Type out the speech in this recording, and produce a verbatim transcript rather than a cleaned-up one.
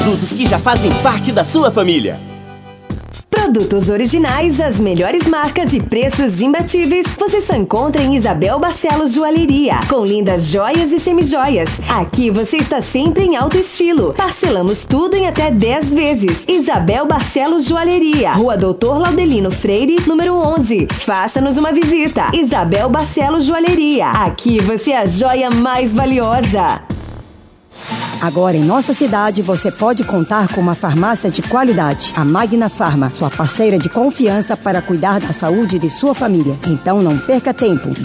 Produtos que já fazem parte da sua família. Produtos originais, as melhores marcas e preços imbatíveis, você só encontra em Isabel Barcelos Joalheria, com lindas joias e semijoias. Aqui você está sempre em alto estilo. Parcelamos tudo em até dez vezes. Isabel Barcelos Joalheria, Rua Doutor Laudelino Freire, número onze. Faça-nos uma visita. Isabel Barcelos Joalheria. Aqui você é a joia mais valiosa. Agora, em nossa cidade, você pode contar com uma farmácia de qualidade. A Magna Farma, sua parceira de confiança para cuidar da saúde de sua família. Então, não perca tempo.